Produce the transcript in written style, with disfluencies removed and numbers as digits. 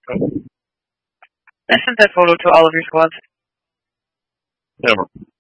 I sent that photo to all of your squads. Never.